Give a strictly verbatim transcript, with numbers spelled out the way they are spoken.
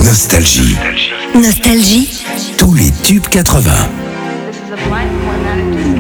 Nostalgie. Nostalgie. Tous les tubes quatre-vingts. This is a blank formatted